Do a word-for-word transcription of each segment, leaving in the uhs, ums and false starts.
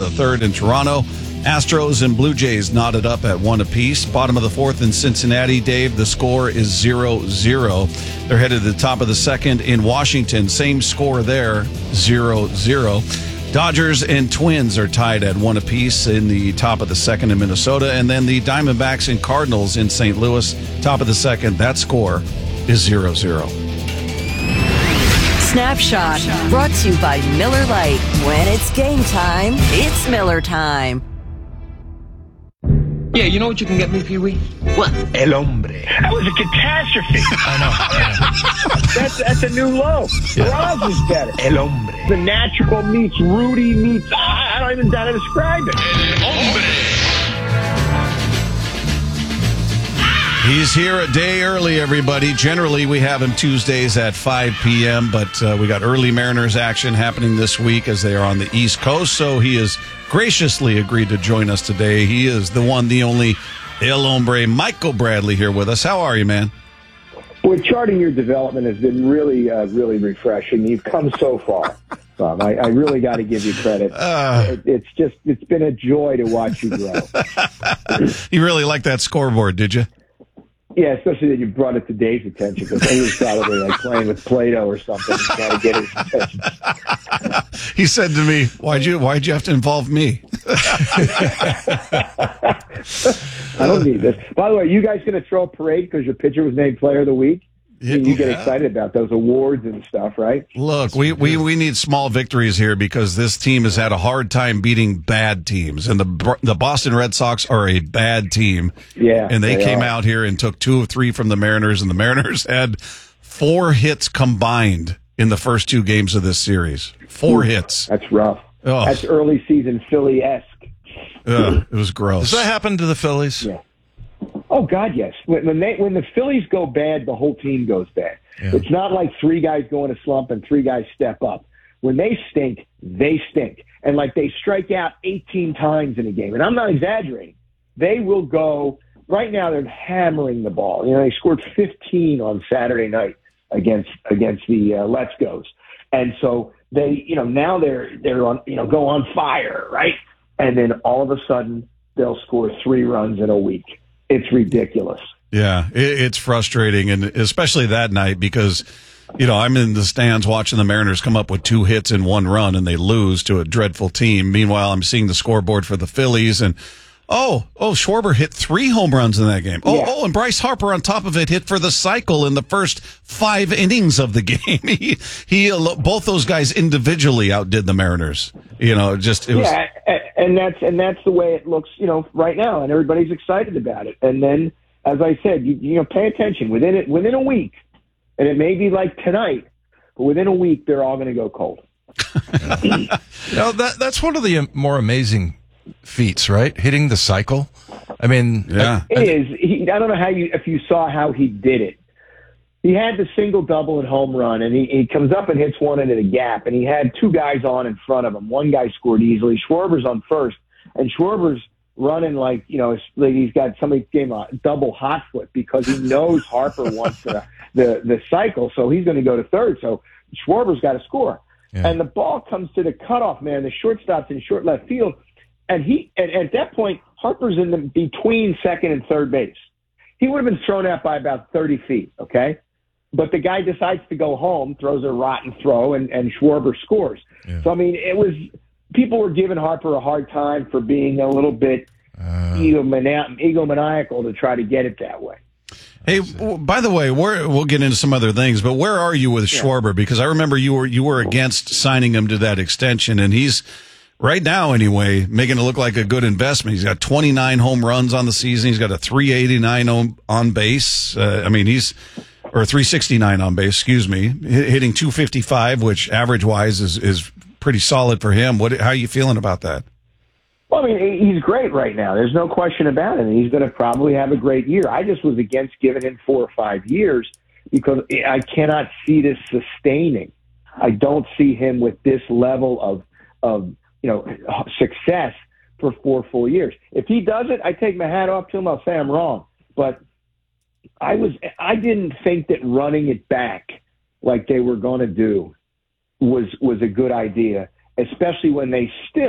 the third in Toronto. Astros and Blue Jays knotted up at one apiece. Bottom of the fourth in Cincinnati, Dave, the score is zero zero. They're headed to the top of the second in Washington. Same score there, zero zero. Dodgers and Twins are tied at one apiece in the top of the second in Minnesota. And then the Diamondbacks and Cardinals in Saint Louis, top of the second. That score is zero zero. Snapshot brought to you by Miller Lite. When it's game time, it's Miller time. Yeah, you know what you can get me, Pee-wee? What? El hombre. That was a catastrophe. I know. I know. That's that's a new low. Yeah. Roz is better. El hombre. The natural meets Rudy meets. Ah, I don't even know how to describe it. El hombre. He's here a day early, everybody. Generally, we have him Tuesdays at five p.m., but uh, we got early Mariners action happening this week as they are on the East Coast, so he has graciously agreed to join us today. He is the one, the only El Hombre, Michael Bradley, here with us. How are you, man? Well, charting your development has been really, uh, really refreshing. You've come so far. Um, I, I really got to give you credit. Uh, it, it's just, it's been a joy to watch you grow. You really like that scoreboard, did you? Yeah, especially that you brought it to Dave's attention, because he was probably like playing with Play-Doh or something and trying to get his attention. He said to me, why'd you, why'd you have to involve me? I don't need this. By the way, are you guys going to throw a parade because your pitcher was named Player of the Week? Yeah. You get excited about those awards and stuff, right? Look, we, we, we need small victories here because this team has had a hard time beating bad teams, and the the Boston Red Sox are a bad team. Yeah, and they, they came are. out here and took two of three from the Mariners, and the Mariners had four hits combined in the first two games of this series. Four Ooh, hits. That's rough. Oh. That's early season Philly-esque. Ugh, it was gross. Does that happen to the Phillies? Yeah. Oh God, yes. When when, they, when the Phillies go bad, the whole team goes bad. Yeah. It's not like three guys go in a slump and three guys step up. When they stink, they stink, and like they strike out eighteen times in a game. And I'm not exaggerating. They will go. Right now, they're hammering the ball. You know, they scored fifteen on Saturday night against against the uh, Let's Go's, and so they, you know, now they're they're on, you know, go on fire, right? And then all of a sudden, they'll score three runs in a week. It's ridiculous. Yeah, it, it's frustrating, and especially that night because, you know, I'm in the stands watching the Mariners come up with two hits in one run, and they lose to a dreadful team. Meanwhile, I'm seeing the scoreboard for the Phillies, and oh, oh, Schwarber hit three home runs in that game. Oh, Yeah. oh, and Bryce Harper on top of it hit for the cycle in the first five innings of the game. he, he, both those guys individually outdid the Mariners. You know, just it was. Yeah, and that's and that's the way it looks, you know, right now, and everybody's excited about it. And then, as I said, you, you know, pay attention within it within a week, and it may be like tonight, but within a week they're all going to go cold. No, that that's one of the more amazing feats, right? Hitting the cycle. I mean, Yeah. I, It is. He, I don't know how you if you saw how he did it. He had the single, double, and home run, and he, he comes up and hits one into the gap, and he had two guys on in front of him. One guy scored easily. Schwarber's on first, and Schwarber's running like, you know, like he's got somebody gave him a double hot foot because he knows Harper wants the, the, the cycle, so he's going to go to third. So Schwarber's got to score. Yeah. And the ball comes to the cutoff man. The shortstop's in short left field, and he and at that point, Harper's in the between second and third base. He would have been thrown out by about thirty feet, okay? But the guy decides to go home, throws a rotten throw, and, and Schwarber scores. Yeah. So, I mean, it was people were giving Harper a hard time for being a little bit uh, egomani- egomaniacal to try to get it that way. Hey, w- by the way, we're, we'll get into some other things, but where are you with Yeah. Schwarber? Because I remember you were you were against signing him to that extension, and he's right now anyway making it look like a good investment. He's got twenty-nine home runs on the season. He's got a three eighty-nine on, on base. Uh, I mean, he's or three sixty-nine on base. Excuse me, hitting two fifty-five, which average wise is is pretty solid for him. What? How are you feeling about that? Well, I mean, he's great right now. There's no question about it. And he's going to probably have a great year. I just was against giving him four or five years because I cannot see this sustaining. I don't see him with this level of, of you know, success for four full years. If he does it, I take my hat off to him. I'll say I'm wrong. But I was, I didn't think that running it back like they were going to do was was a good idea, especially when they still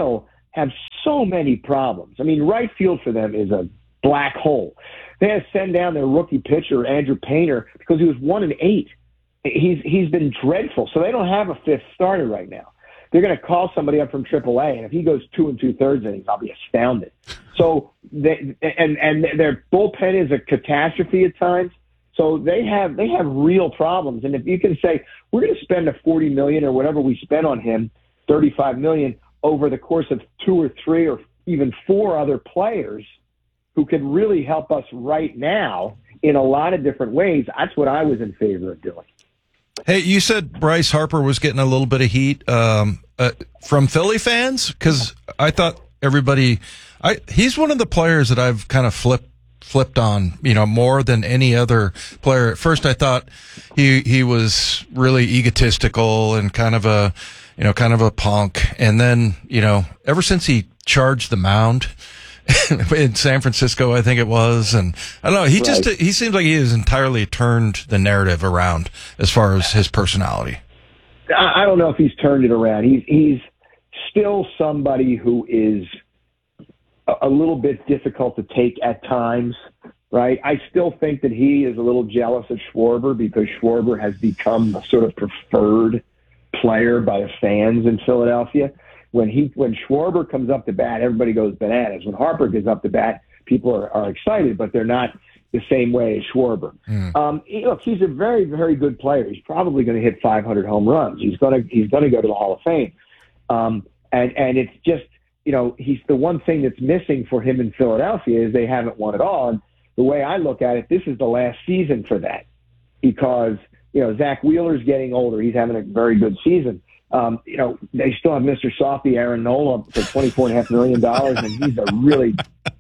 have so many problems. I mean, right field for them is a black hole. They had to send down their rookie pitcher, Andrew Painter, because he was one and eight. He's he's been dreadful. So they don't have a fifth starter right now. They're going to call somebody up from triple A, and if he goes two and two thirds innings, I'll be astounded. So they and and their bullpen is a catastrophe at times. So they have they have real problems. And if you can say we're going to spend a forty million or whatever we spent on him, thirty-five million over the course of two or three or even four other players who can really help us right now in a lot of different ways, that's what I was in favor of doing. Hey, you said Bryce Harper was getting a little bit of heat um, uh, from Philly fans, because I thought everybody, I he's one of the players that I've kind of flipped flipped on, you know, more than any other player. At first, I thought he he was really egotistical and kind of a, you know, kind of a punk, and then, you know, ever since he charged the mound in San Francisco, I think it was, and I don't know, he just, right. he seems like he has entirely turned the narrative around as far as his personality. I don't know if he's turned it around. He's, he's still somebody who is a, a little bit difficult to take at times, right? I still think that he is a little jealous of Schwarber because Schwarber has become a sort of preferred player by the fans in Philadelphia. When he when Schwarber comes up to bat, everybody goes bananas. When Harper gets up to bat, people are, are excited, but they're not the same way as Schwarber. Mm. Um, he, look, he's a very, very good player. He's probably going to hit five hundred home runs. He's going to he's going to go to the Hall of Fame. Um, and and it's just, you know, he's the one thing that's missing for him in Philadelphia is they haven't won it all. And the way I look at it, this is the last season for that because, you know, Zach Wheeler's getting older. He's having a very good season. Um, you know, they still have Mister Softy, Aaron Nola, for twenty-four point five million dollars, and he's a really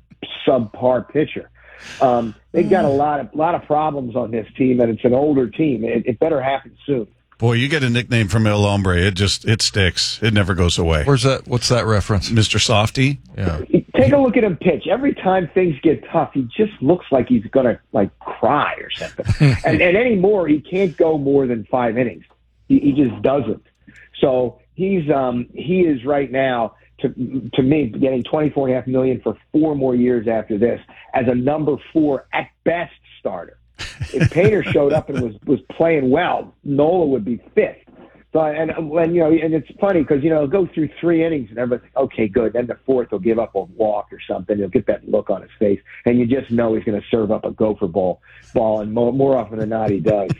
subpar pitcher. Um, they've got a lot of lot of problems on this team, and it's an older team. It, it better happen soon. Boy, you get a nickname from El Hombre. It just it sticks. It never goes away. Where's that? What's that reference? Mister Softy? Yeah. Take a look at him pitch. Every time things get tough, he just looks like he's going to, like, cry or something. and, and anymore, he can't go more than five innings. He, he just doesn't. So he's um, he is right now, to to me, getting twenty-four point five million dollars for four more years after this as a number four at best starter. If Painter showed up and was, was playing well, Nola would be fifth. So and when you know, and it's funny because you know, go through three innings and everybody's like, okay, good. Then the fourth, he'll give up a walk or something. He'll get that look on his face, and you just know he's going to serve up a gopher ball, ball, and more, more often than not, he does.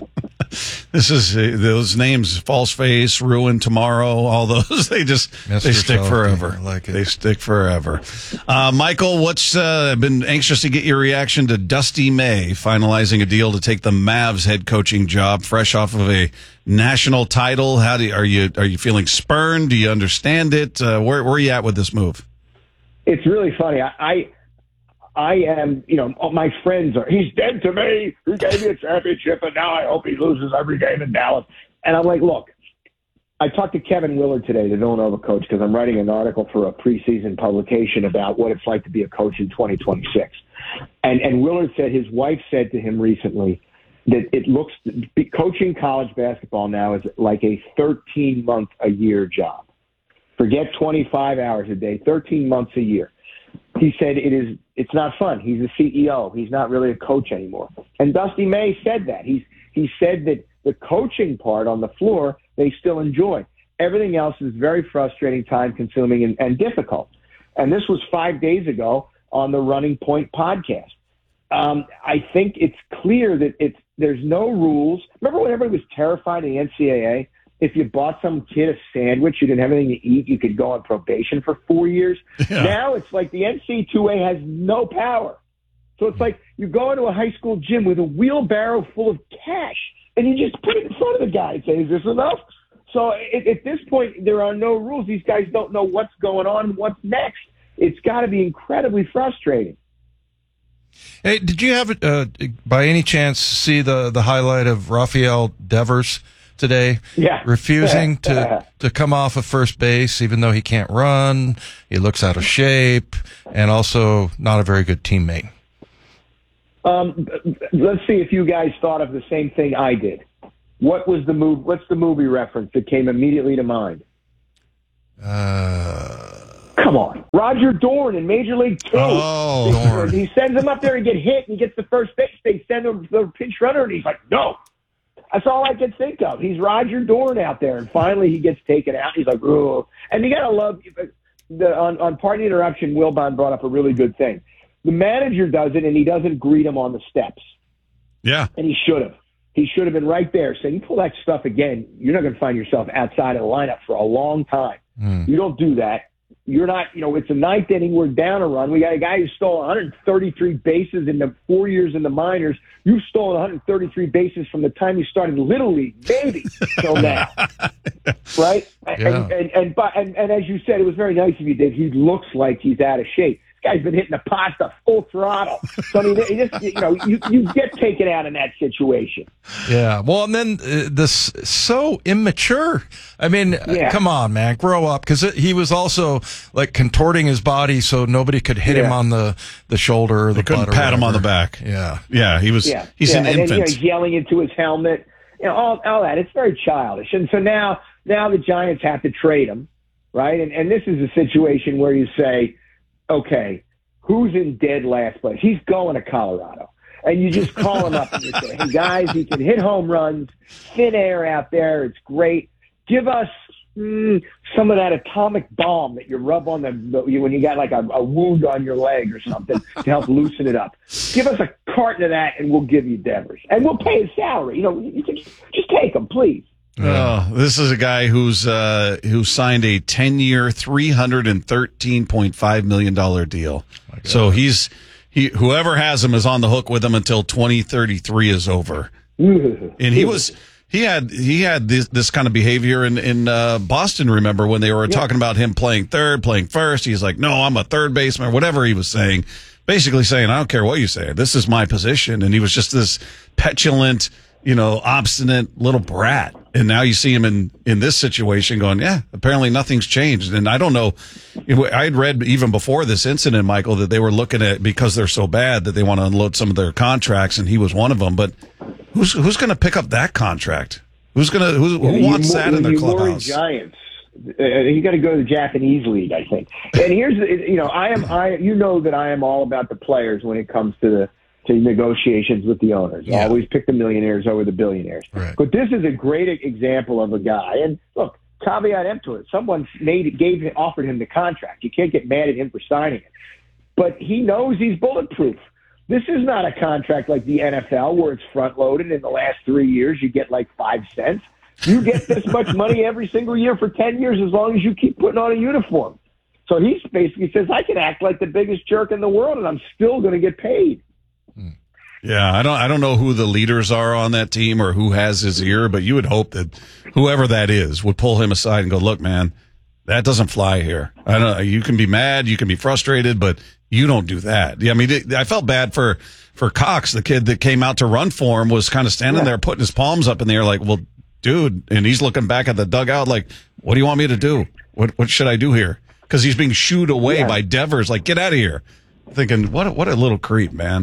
This is uh, those names: False Face, Ruin Tomorrow. All those they just Mister they stick Softy, forever. I like it. They stick forever. Uh, Michael, what's uh, been anxious to get your reaction to Dusty May finalizing a deal to take the Mavs head coaching job, fresh off of a national title. How do you, are you are you feeling spurned? Do you understand it? Uh, where where are you at with this move? It's really funny. I. I I am, you know, my friends are, he's dead to me. He gave me a championship, and now I hope he loses every game in Dallas. And I'm like, look, I talked to Kevin Willard today, the Villanova coach, because I'm writing an article for a preseason publication about what it's like to be a coach in twenty twenty-six. And, and Willard said his wife said to him recently that it looks, coaching college basketball now is like a thirteen-month-a-year job. Forget twenty-five hours a day, thirteen months a year. He said it is. It's not fun. He's a C E O. He's not really a coach anymore. And Dusty May said that. He's he said that the coaching part on the floor they still enjoy. Everything else is very frustrating, time-consuming, and, and difficult. And this was five days ago on the Running Point podcast. Um, I think it's clear that it's there's no rules. Remember when everybody was terrified of the N C double A? If you bought some kid a sandwich, you didn't have anything to eat, you could go on probation for four years. Yeah. Now it's like the N C double A has no power. So it's like you go into a high school gym with a wheelbarrow full of cash, and you just put it in front of the guy and say, is this enough? So at, at this point, there are no rules. These guys don't know what's going on and what's next. It's got to be incredibly frustrating. Hey, did you have, uh, by any chance, see the, the highlight of Rafael Devers today? Yeah. Refusing to, to come off of first base, even though he can't run. He looks out of shape, and also not a very good teammate. Um, let's see if you guys thought of the same thing I did. What was the move? What's the movie reference that came immediately to mind? Uh, Come on. Roger Dorn in Major League Two. Oh, Dorn. He sends him up there and get hit, and he gets the first base. They send him the pinch runner, and he's like, no. That's all I can think of. He's Roger Dorn out there, and finally he gets taken out. He's like, oh. And you got to love the on, on Party Interruption, Wilbon brought up a really good thing. The manager does it, and he doesn't greet him on the steps. yeah. And he should have. He should have been right there saying, you pull that stuff again, you're not going to find yourself outside of the lineup for a long time. Mm. You don't do that. You're not, you know, it's a ninth inning. We're down a run. We got a guy who stole one hundred thirty-three bases in the four years in the minors. You've stolen one hundred thirty-three bases from the time you started Little League, maybe, till now. Right? Yeah. And, and, and, but- and, and as you said, it was very nice of you, Dave. He looks like he's out of shape. This guy's been hitting the pasta full throttle. So, I mean, it just, you know, you, you get taken out in that situation. Yeah. Well, and then uh, this so immature. I mean, uh, Yeah. come on, man, grow up. Because he was also like contorting his body so nobody could hit him Yeah. on the, the shoulder or the They couldn't butt or pat him on the whatever. back. Yeah. Yeah, he was. Yeah, He's yeah. an and then, infant. you know, he's yelling into his helmet, you know, all, all that. It's very childish. And so now, now the Giants have to trade him, right? And and this is a situation where you say, okay, who's in dead last place? He's going to Colorado, and you just call him up and you say, hey guys, he can hit home runs, thin air out there. It's great. Give us mm, some of that atomic bomb that you rub on the, the when you got like a, a wound on your leg or something to help loosen it up. Give us a carton of that, and we'll give you Devers, and we'll pay his salary. You know, you can just take him, please. Oh, this is a guy who's uh, who signed a ten-year, three hundred and thirteen point five million dollar deal. So he's he whoever has him is on the hook with him until twenty thirty-three is over. And he was he had he had this this kind of behavior in in uh, Boston. Remember when they were talking about him playing third, playing first? He's like, no, I'm a third baseman, or whatever he was saying. Basically saying, I don't care what you say. This is my position. And he was just this petulant, you know, obstinate little brat. And now you see him in, in this situation going, yeah, apparently nothing's changed. And I don't know. I had read even before this incident, Michael, that they were looking at, because they're so bad, that they want to unload some of their contracts, and he was one of them. But who's who's going to pick up that contract? Who's going to who, who You wants mo- that in their you worry clubhouse? Giants. Uh, you got to go to the Japanese league, I think. And here's, the- you know, I am, I, you know that I am all about the players when it comes to the to negotiations with the owners. I Yeah. always pick the millionaires over the billionaires. Right. But this is a great example of a guy. And look, caveat emptor it. Someone made gave offered him the contract. You can't get mad at him for signing it. But he knows he's bulletproof. This is not a contract like the N F L where it's front loaded. In the last three years, you get like five cents. You get this much money every single year for ten years as long as you keep putting on a uniform. So he basically says, I can act like the biggest jerk in the world, and I'm still going to get paid. Yeah, I don't I don't know who the leaders are on that team or who has his ear, but you would hope that whoever that is would pull him aside and go, look, man, that doesn't fly here. I don't know. You can be mad, you can be frustrated, but you don't do that. Yeah, I mean, it, I felt bad for, for Cox, the kid that came out to run for him, was kind of standing Yeah. there putting his palms up in the air like, well, dude, and he's looking back at the dugout like, what do you want me to do? What what should I do here? Because he's being shooed away Yeah. by Devers, like, get out of here. Thinking, what a, what a little creep, man.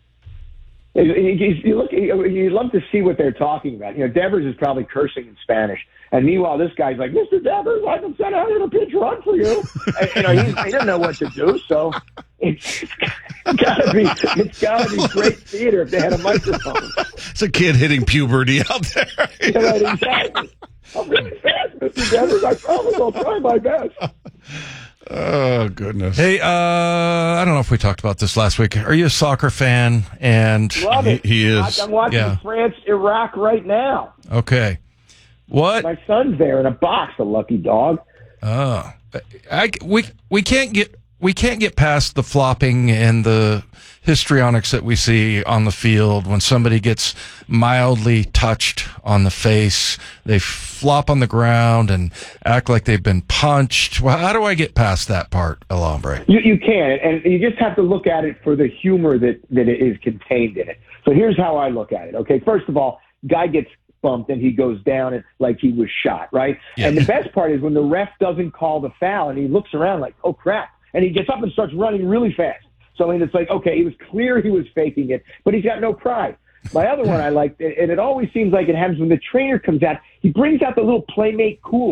You you look, you love to see what they're talking about. You know, Devers is probably cursing in Spanish, and meanwhile, this guy's like, "Mister Devers, I can send out a pitch run for you." And, you know, he's, he doesn't know what to do, so it's, it's gotta be, it's gotta be great theater if they had a microphone. It's a kid hitting puberty out there. You know, exactly. I'm really fast, Mister Devers. I promise I'll try my best. Oh, goodness. Hey, uh, I don't know if we talked about this last week. Are you a soccer fan? And Love it. He- he is. I'm watching Yeah. France, Iraq right now. okay, what? My son's there in a box, a lucky dog. Oh, I, we we can't get we can't get past the flopping and the histrionics that we see on the field when somebody gets mildly touched on the face. They flop on the ground and act like they've been punched. Well, how do I get past that part, Alambre? You, you can, and you just have to look at it for the humor that, that is contained in it. So here's how I look at it. Okay, first of all, guy gets bumped and he goes down and like he was shot, right? Yeah. And the best part is when the ref doesn't call the foul and he looks around like, oh crap, and he gets up and starts running really fast. So I mean, it's like, okay, it was clear he was faking it, but he's got no pride. My other one I like, and it always seems like it happens when the trainer comes out, he brings out the little Playmate cooler.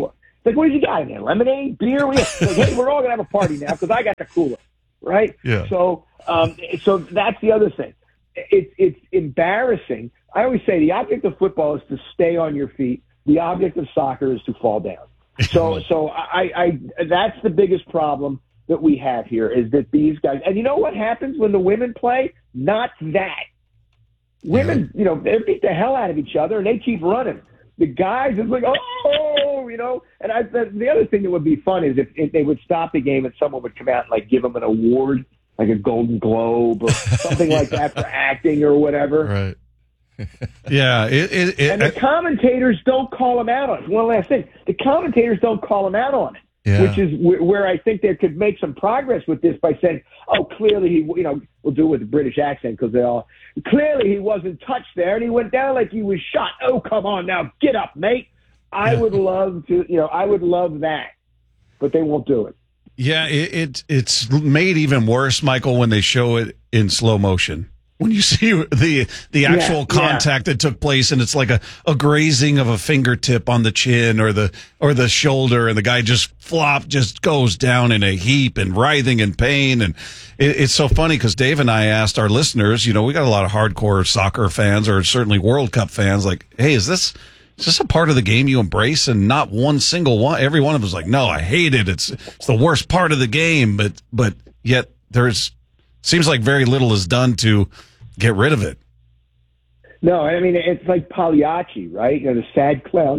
It's like, what did you got in there? Lemonade, beer? We like, hey, we're all gonna have a party now because I got the cooler, right? Yeah. So, um, so that's the other thing. It's it's embarrassing. I always say the object of football is to stay on your feet. The object of soccer is to fall down. So, so I, I that's the biggest problem that we have here is that these guys. And you know what happens when the women play? Not that. Women, yeah. you know, they beat the hell out of each other and they keep running. The guys is like, oh, you know. And I, the, the other thing that would be fun is if, if they would stop the game and someone would come out and like give them an award, like a Golden Globe or something yeah. like that for acting or whatever. Right. yeah. It, it, it, and the commentators don't call them out on it. One last thing. The commentators don't call them out on it. Yeah. Which is where I think they could make some progress with this by saying, oh, clearly he, you know, we'll do it with a British accent because they all, clearly he wasn't touched there and he went down like he was shot. Oh, come on now, get up, mate. I would love to, you know, I would love that, but they won't do it. Yeah, it, it it's made even worse, Michael, when they show it in slow motion. When you see the the actual yeah, contact yeah. that took place, and it's like a, a grazing of a fingertip on the chin or the or the shoulder, and the guy just flop just goes down in a heap and writhing in pain, and it, it's so funny because Dave and I asked our listeners, you know, we got a lot of hardcore soccer fans or certainly World Cup fans, like, hey, is this is this a part of the game you embrace? And not one single one, every one of us was like, no, I hate it. It's it's the worst part of the game, but but yet there's seems like very little is done to get rid of it. No, I mean, it's like Pagliacci, right? You know, the sad clown.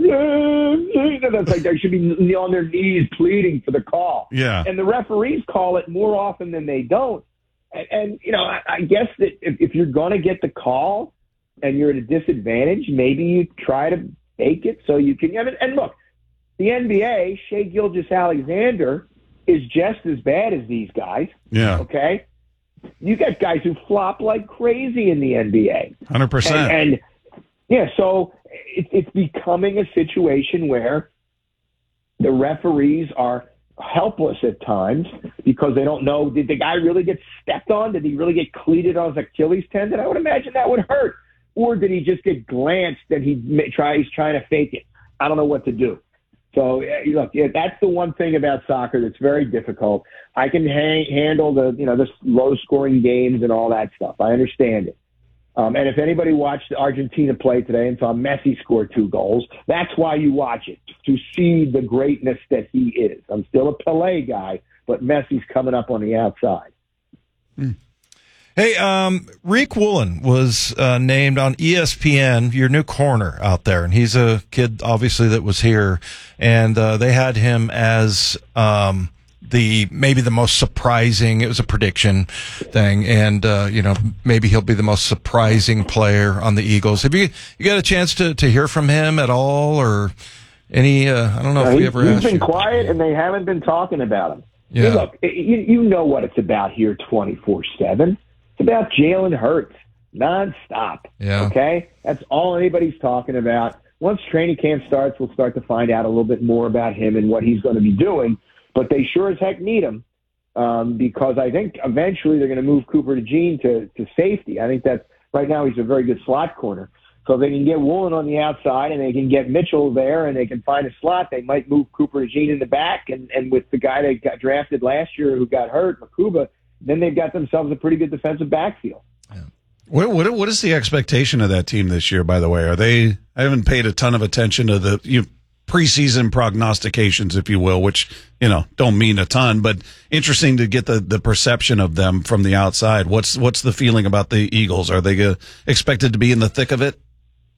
That's like they should be on their knees pleading for the call. Yeah. And the referees call it more often than they don't. And, and you know, I, I guess that if, if you're going to get the call and you're at a disadvantage, maybe you try to make it so you can. I mean, and look, the N B A, Shai Gilgeous-Alexander is just as bad as these guys. Yeah. Okay? You got guys who flop like crazy in the N B A. one hundred percent. And, and yeah, so it, it's becoming a situation where the referees are helpless at times because they don't know, did the guy really get stepped on? Did he really get cleated on his Achilles tendon? I would imagine that would hurt. Or did he just get glanced and he try, he's trying to fake it? I don't know what to do. So, look, yeah, that's the one thing about soccer that's very difficult. I can hang, handle the, you know, the low-scoring games and all that stuff. I understand it. Um, and if anybody watched Argentina play today and saw Messi score two goals, that's why you watch it, to see the greatness that he is. I'm still a Pelé guy, but Messi's coming up on the outside. Mm. Hey, um, Riq Woolen was uh, named on E S P N, your new corner out there, and he's a kid, obviously, that was here, and uh, they had him as um, the maybe the most surprising. It was a prediction thing, and uh, you know, maybe he'll be the most surprising player on the Eagles. Have you you got a chance to to hear from him at all, or any? Uh, I don't know no, if we he, ever. He's asked been you. quiet, and they haven't been talking about him. Yeah. Hey, look, you, you know what it's about here, twenty-four seven. It's about Jalen Hurts, nonstop. Yeah. Okay? That's all anybody's talking about. Once training camp starts, we'll start to find out a little bit more about him and what he's going to be doing. But they sure as heck need him um, because I think eventually they're going to move Cooper DeJean to, to safety. I think that's right now he's a very good slot corner. So if they can get Woolen on the outside and they can get Mitchell there and they can find a slot, they might move Cooper DeJean in the back. And, and with the guy that got drafted last year who got hurt, Makuba, then they've got themselves a pretty good defensive backfield. Yeah. What, what what is the expectation of that team this year, by the way? Are they, I haven't paid a ton of attention to the you, preseason prognostications, if you will, which, you know, don't mean a ton, but interesting to get the, the perception of them from the outside. What's what's the feeling about the Eagles? Are they uh, expected to be in the thick of it?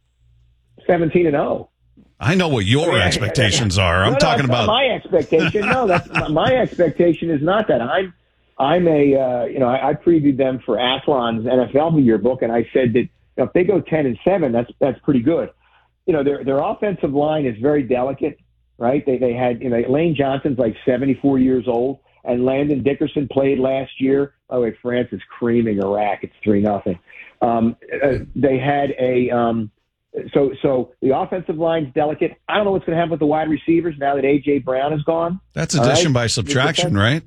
seventeen and oh. I know what your I mean, expectations are. I'm no, no, talking about my expectation. No, that's my expectation is not that. I'm I'm a uh, you know I, I previewed them for Athlon's N F L yearbook, and I said that you know, if they go ten and seven, that's that's pretty good. You know, their their offensive line is very delicate, right? They they had you know Lane Johnson's like seventy-four years old, and Landon Dickerson played last year. By the way, France is creaming Iraq. It's three nothing. Um, uh, they had a um, so so the offensive line's delicate. I don't know what's going to happen with the wide receivers now that A J Brown is gone. That's addition right? by subtraction, right?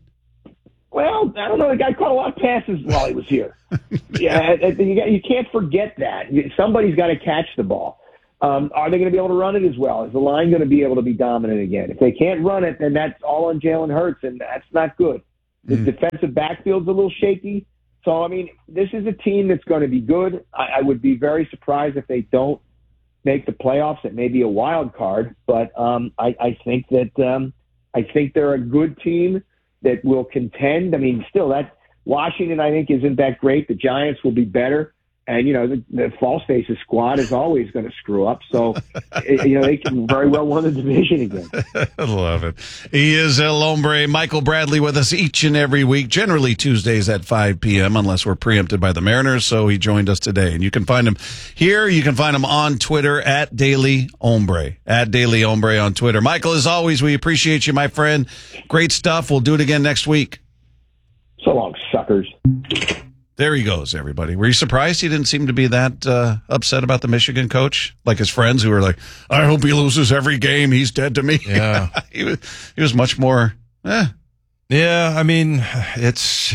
Well, I don't know. The guy caught a lot of passes while he was here. yeah, you, you can't forget that. Somebody's got to catch the ball. Um, are they going to be able to run it as well? Is the line going to be able to be dominant again? If they can't run it, then that's all on Jalen Hurts, and that's not good. The mm. defensive backfield's a little shaky. So, I mean, this is a team that's going to be good. I, I would be very surprised if they don't make the playoffs. It may be a wild card, but um, I, I think that um, I think they're a good team that will contend. I mean, still, that Washington, I think, isn't that great. The Giants will be better. And, you know, the, the False Faces squad is always going to screw up. So, you know, they can very well win the division again. I love it. He is El Hombre. Michael Bradley with us each and every week, generally Tuesdays at five p.m., unless we're preempted by the Mariners. So he joined us today. And you can find him here. You can find him on Twitter at Daily Hombre, at Daily Hombre on Twitter. Michael, as always, we appreciate you, my friend. Great stuff. We'll do it again next week. So long, suckers. There he goes, everybody. Were you surprised he didn't seem to be that uh, upset about the Michigan coach? Like his friends who were like, I hope he loses every game. He's dead to me. Yeah. he was he was much more, eh. Yeah, I mean, it's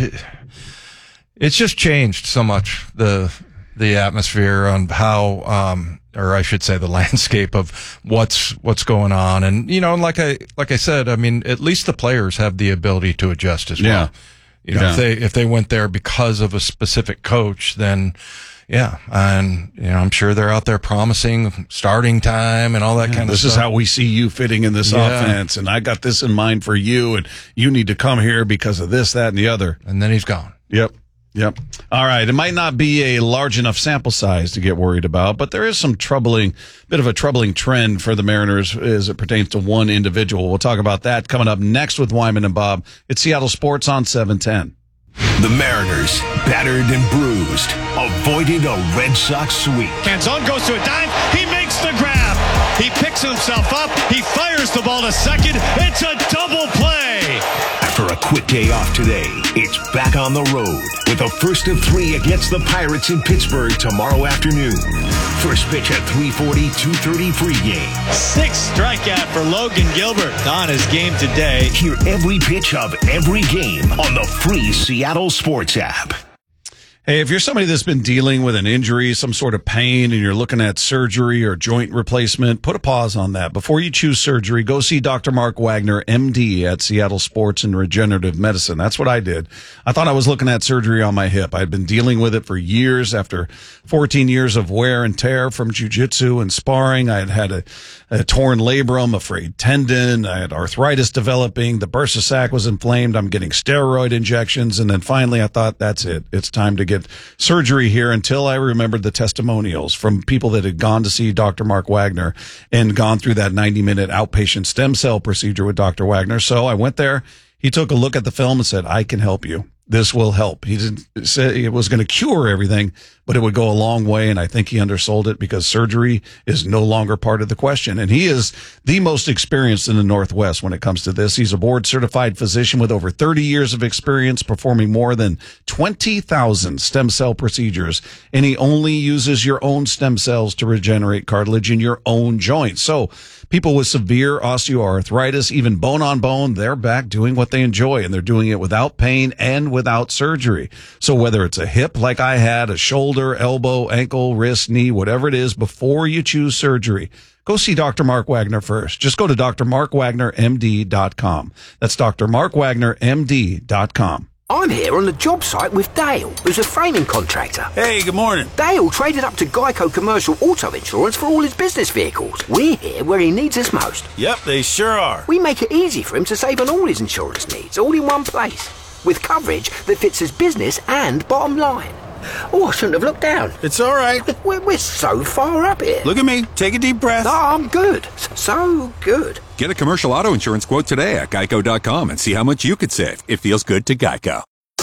it's just changed so much, the the atmosphere on how, um, or I should say the landscape of what's what's going on. And, you know, like I like I said, I mean, at least the players have the ability to adjust as well. Yeah. You know, yeah. if they if they went there because of a specific coach, then yeah, and you know, I'm sure they're out there promising starting time and all that yeah, kind of this stuff. This is how we see you fitting in this yeah. offense, and I got this in mind for you, and you need to come here because of this, that, and the other. And then he's gone. Yep. Yep. All right. It might not be a large enough sample size to get worried about, but there is some troubling, bit of a troubling trend for the Mariners as it pertains to one individual. We'll talk about that coming up next with Wyman and Bob. It's Seattle Sports on seven ten. The Mariners, battered and bruised, avoided a Red Sox sweep. Canzone goes to a dive. He makes the grab. He picks himself up. He fires the ball to second. It's a double play. After a quick day off today, it's back on the road with a first of three against the Pirates in Pittsburgh tomorrow afternoon. First pitch at three forty, two thirty pregame. Sixth strikeout for Logan Gilbert on his game today. Hear every pitch of every game on the free Seattle Sports app. Hey, if you're somebody that's been dealing with an injury, some sort of pain, and you're looking at surgery or joint replacement, put a pause on that. Before you choose surgery, go see Doctor Mark Wagner, M D, at Seattle Sports and Regenerative Medicine. That's what I did. I thought I was looking at surgery on my hip. I'd been dealing with it for years. After fourteen years of wear and tear from jiu-jitsu and sparring, I had had a, a torn labrum, a frayed tendon. I had arthritis developing. The bursa sac was inflamed. I'm getting steroid injections. And then finally, I thought, that's it. It's time to get surgery here, until I remembered the testimonials from people that had gone to see Doctor Mark Wagner and gone through that ninety minute outpatient stem cell procedure with Doctor Wagner. So I went there. He took a look at the film and said, I can help you. This will help. He didn't say it was going to cure everything, but it would go a long way. And I think he undersold it, because surgery is no longer part of the question. And he is the most experienced in the Northwest when it comes to this. He's a board certified physician with over thirty years of experience performing more than twenty thousand stem cell procedures. And he only uses your own stem cells to regenerate cartilage in your own joints. So people with severe osteoarthritis, even bone on bone, they're back doing what they enjoy, and they're doing it without pain and without surgery. So whether it's a hip like I had, a shoulder, elbow, ankle, wrist, knee, whatever it is, before you choose surgery, go see Doctor Mark Wagner first. Just go to D R mark wagner M D dot com. That's D R mark wagner M D dot com. I'm here on the job site with Dale, who's a framing contractor. Hey, good morning. Dale traded up to Geico Commercial Auto Insurance for all his business vehicles. We're here where he needs us most. Yep, they sure are. We make it easy for him to save on all his insurance needs, all in one place, with coverage that fits his business and bottom line. Oh, I shouldn't have looked down. It's all right. We're, we're so far up here. Look at me. Take a deep breath. Oh, I'm good. So good. Get a commercial auto insurance quote today at geico dot com and see how much you could save. It feels good to Geico.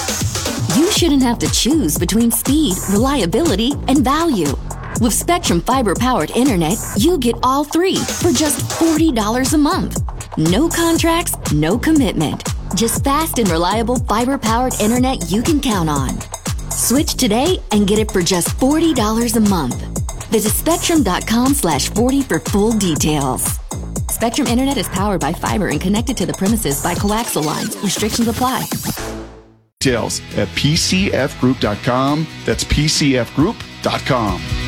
You shouldn't have to choose between speed, reliability, and value. With Spectrum Fiber-powered internet, you get all three for just forty dollars a month. No contracts, no commitment. Just fast and reliable fiber-powered internet you can count on. Switch today and get it for just forty dollars a month. Visit spectrum.com slash 40 for full details. Spectrum Internet is powered by fiber and connected to the premises by coaxial lines. Restrictions apply. Details at p c f group dot com. That's p c f group dot com.